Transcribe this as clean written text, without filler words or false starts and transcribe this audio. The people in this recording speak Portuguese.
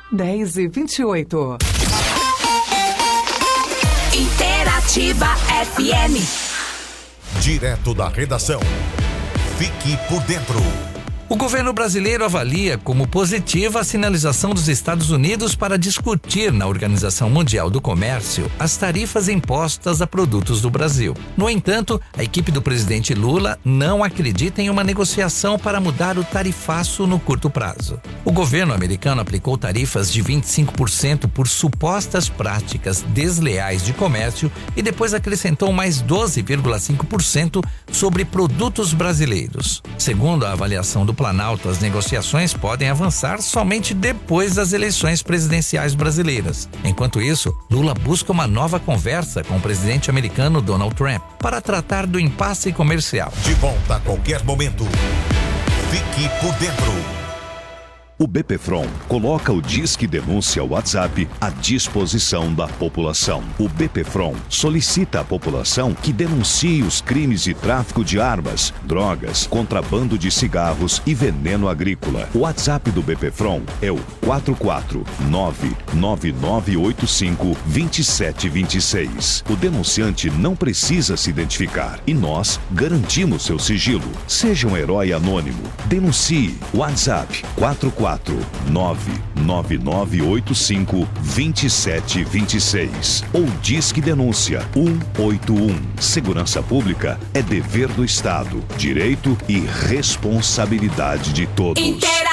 10h28. Interativa FM. Direto da redação. Fique por dentro. O governo brasileiro avalia como positiva a sinalização dos Estados Unidos para discutir na Organização Mundial do Comércio as tarifas impostas a produtos do Brasil. No entanto, a equipe do presidente Lula não acredita em uma negociação para mudar o tarifaço no curto prazo. O governo americano aplicou tarifas de 25% por supostas práticas desleais de comércio e depois acrescentou mais 12,5% sobre produtos brasileiros. Segundo a avaliação do Planalto, as negociações podem avançar somente depois das eleições presidenciais brasileiras. Enquanto isso, Lula busca uma nova conversa com o presidente americano Donald Trump para tratar do impasse comercial. De volta a qualquer momento. Fique por dentro. O BPFROM coloca o Disque Denúncia WhatsApp à disposição da população. O BPFROM solicita à população que denuncie os crimes de tráfico de armas, drogas, contrabando de cigarros e veneno agrícola. O WhatsApp do BPFROM é o 449-9985-2726. O denunciante não precisa se identificar e nós garantimos seu sigilo. Seja um herói anônimo. Denuncie. WhatsApp 449-9985-2726 ou Disque Denúncia 181. Segurança Pública é dever do Estado, direito e responsabilidade de todos.